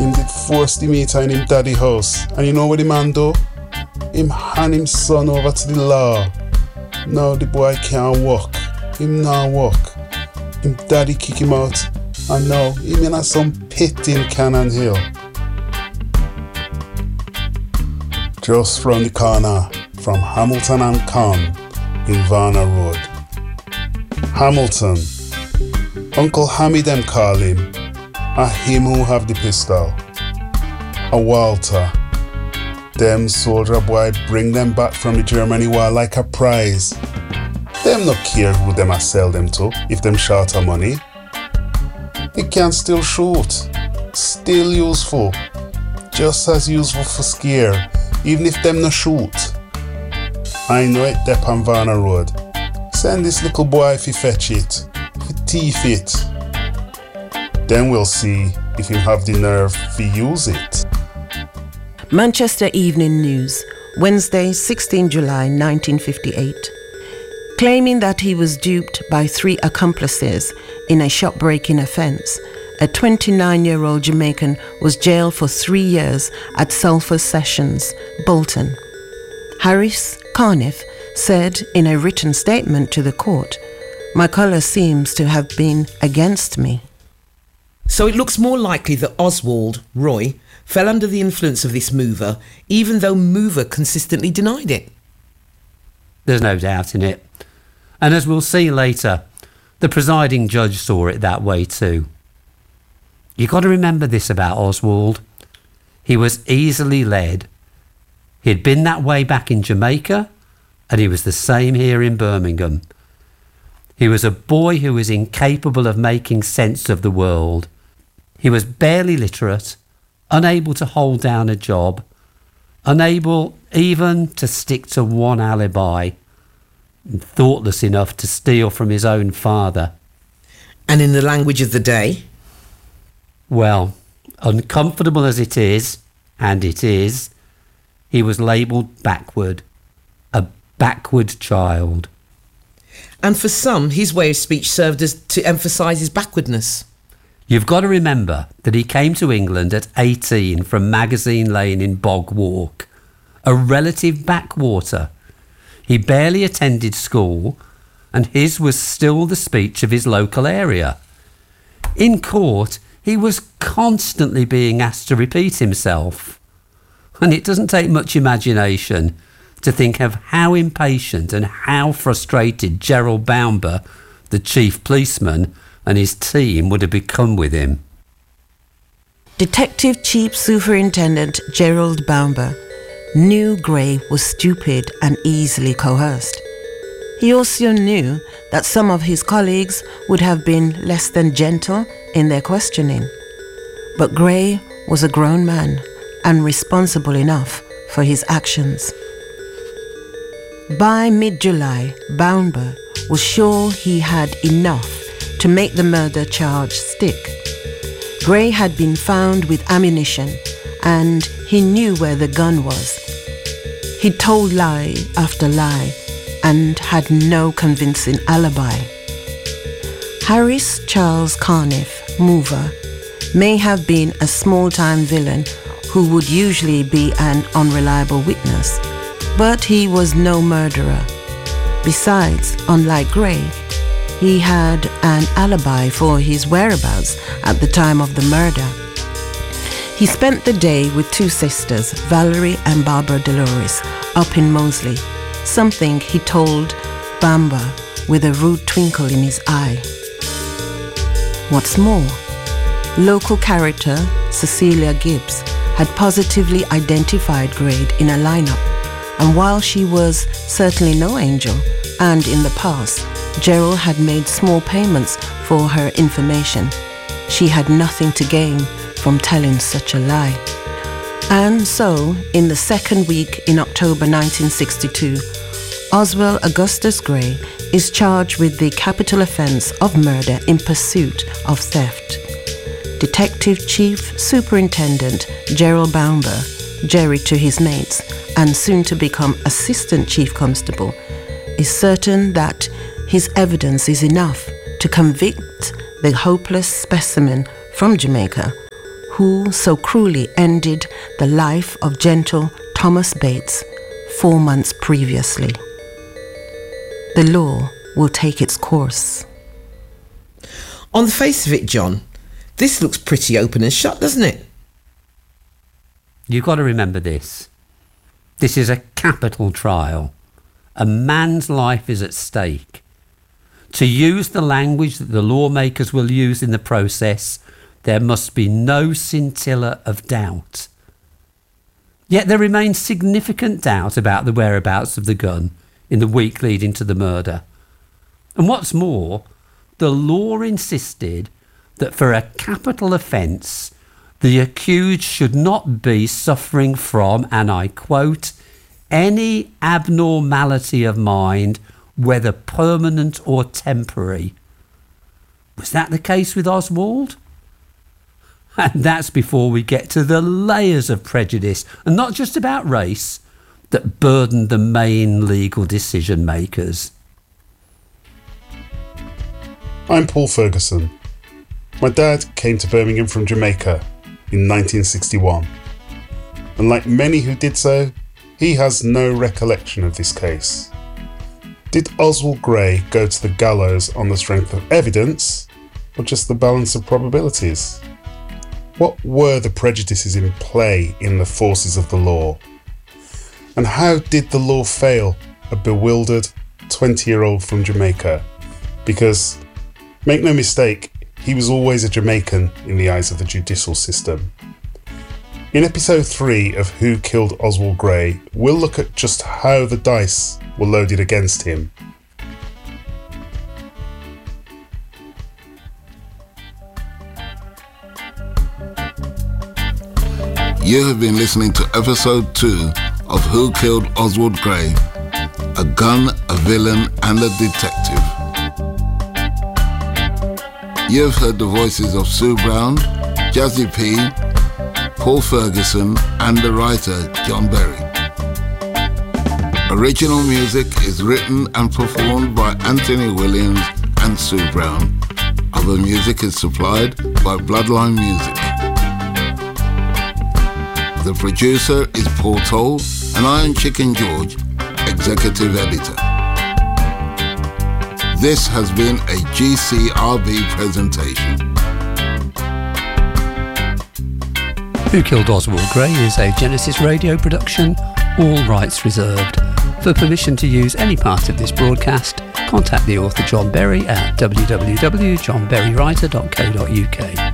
Him did force the meter in him daddy house. And you know what the man do? Him hand him son over to the law. Now the boy can't walk. Him not walk. Him daddy kick him out. And now him in some pit in Cannon Hill. Just round the corner from Hamilton and Con in Varna Road. Hamilton. Uncle Hammy them call him. A him who have the pistol. A Walter. Them soldier boy bring them back from the Germany war like a prize. Them no care who them a sell them to if them short of money. They can still shoot. Still useful. Just as useful for scare, even if them no shoot. I know it dep on Varna Road. Send this little boy if he fetch it. If he thief it. Then we'll see if him have the nerve to use it. Manchester Evening News, Wednesday, 16 July 1958. Claiming that he was duped by 3 accomplices in a shop-breaking offence, a 29-year-old Jamaican was jailed for 3 years at Sulphur Sessions, Bolton. Harris Carniff said in a written statement to the court, "My colour seems to have been against me." So it looks more likely that Oswald, Roy, fell under the influence of this mover, even though mover consistently denied it. There's no doubt in it. And as we'll see later, the presiding judge saw it that way too. You've got to remember this about Oswald. He was easily led. He'd been that way back in Jamaica, and he was the same here in Birmingham. He was a boy who was incapable of making sense of the world. He was barely literate, unable to hold down a job, unable even to stick to one alibi, and thoughtless enough to steal from his own father. And in the language of the day? Well, uncomfortable as it is, and it is, he was labelled backward, a backward child. And for some, his way of speech served as to emphasise his backwardness. You've got to remember that he came to England at 18 from Magazine Lane in Bog Walk, a relative backwater. He barely attended school, and his was still the speech of his local area. In court, he was constantly being asked to repeat himself. And it doesn't take much imagination to think of how impatient and how frustrated Gerald Boumba, the chief policeman, and his team would have become with him. Detective Chief Superintendent Gerald Boumba knew Gray was stupid and easily coerced. He also knew that some of his colleagues would have been less than gentle in their questioning. But Gray was a grown man and responsible enough for his actions. By mid-July, Boumba was sure he had enough to make the murder charge stick. Gray had been found with ammunition and he knew where the gun was. He told lie after lie and had no convincing alibi. Harris Charles Carniff, mover, may have been a small-time villain who would usually be an unreliable witness, but he was no murderer. Besides, unlike Gray, he had an alibi for his whereabouts at the time of the murder. He spent the day with 2 sisters, Valerie and Barbara Dolores, up in Moseley, something he told Boumba with a rude twinkle in his eye. What's more, local character Cecilia Gibbs had positively identified Gray in a lineup, and while she was certainly no angel, and in the past, Gerald had made small payments for her information, she had nothing to gain from telling such a lie. And so, in the second week in October 1962, Oswald Augustus Gray is charged with the capital offence of murder in pursuit of theft. Detective Chief Superintendent Gerald Boumba, Jerry to his mates, and soon to become Assistant Chief Constable, is certain that his evidence is enough to convict the hopeless specimen from Jamaica, who so cruelly ended the life of gentle Thomas Bates 4 months previously. The law will take its course. On the face of it, John, this looks pretty open and shut, doesn't it? You've got to remember this. This is a capital trial. A man's life is at stake. To use the language that the lawmakers will use in the process, there must be no scintilla of doubt. Yet there remains significant doubt about the whereabouts of the gun in the week leading to the murder. And what's more, the law insisted that for a capital offence, the accused should not be suffering from, and I quote, any abnormality of mind, whether permanent or temporary. Was that the case with Oswald? And that's before we get to the layers of prejudice, and not just about race, that burdened the main legal decision makers. I'm Paul Ferguson. My dad came to Birmingham from Jamaica in 1961. And like many who did so, he has no recollection of this case. Did Oswald Gray go to the gallows on the strength of evidence, or just the balance of probabilities? What were the prejudices in play in the forces of the law? And how did the law fail a bewildered 20-year-old from Jamaica? Because, make no mistake, he was always a Jamaican in the eyes of the judicial system. In episode 3 of Who Killed Oswald Gray, we'll look at just how the dice were loaded against him. You have been listening to episode 2 of Who Killed Oswald Gray, a gun, a villain and a detective. You have heard the voices of Sue Brown, Jazzy P, Paul Ferguson and the writer John Berry. Original music is written and performed by Anthony Williams and Sue Brown. Other music is supplied by Bloodline Music. The producer is Paul Toll and I am Chicken George, executive editor. This has been a GCRB presentation. Who Killed Oswald Gray is a Genesis Radio production, all rights reserved. For permission to use any part of this broadcast, contact the author John Berry at www.johnberrywriter.co.uk.